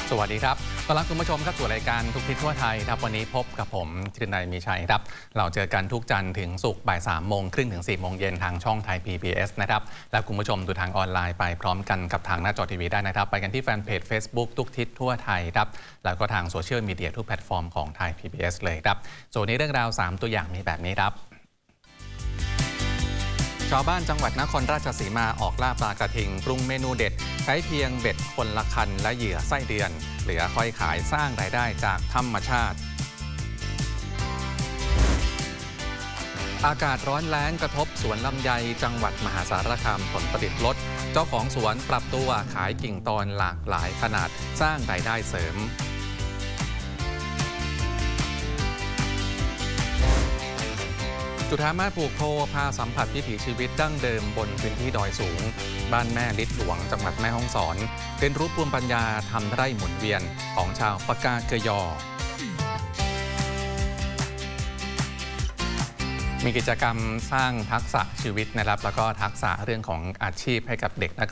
สวัสดีครับต้อนรับคุณผู้ชมเข้าสู่รายการทุกทิศทั่วไทยครับวันนี้พบกับผมธีรนัยมีชัยครับเราเจอกันทุกจันทร์ถึงศุกร์บ่าย3:30 ถึง 4 โมงเย็นทางช่องไทย PBS นะครับและคุณผู้ชมดูทางออนไลน์ไปพร้อมกันกับทางหน้าจอทีวีได้นะครับไปกันที่แฟนเพจ Facebook ทุกทิศทั่วไทยครับแล้วก็ทางโซเชียลมีเดียทุกแพลตฟอร์มของไทย PBS เลยครับส่วนนี้เรื่องราว3ตัวอย่างมีแบบนี้ครับชาวบ้านจังหวัดนครราชสีมาออกล่าปลากระทิงปรุงเมนูเด็ดใช้เพียงเบ็ดคนละคันและเหยื่อไส้เดือนเหลือค่อยขายสร้างรายได้จากธรรมชาติอากาศร้อนแล้งกระทบสวนลำไยจังหวัดมหาสารคามผลผลิตลดเจ้าของสวนปรับตัวขายกิ่งตอนหลากหลายขนาดสร้างรายได้เสริมจุฑามาศปลูกโพพาสัมผัสวิถีชีวิตดั้งเดิมบนพื้นที่ดอยสูงบ้านแม่ลิดหลวงจังหวัดแม่ฮ่องสอนเรียนรู้ภูมิปัญญาทำไร่หมุนเวียนของชาวปากาเกยอมีกิจกรรมสร้างทักษะชีวิตนะครับแล้วก็ทักษะเรื่องของอาชีพให้กับเด็กนัก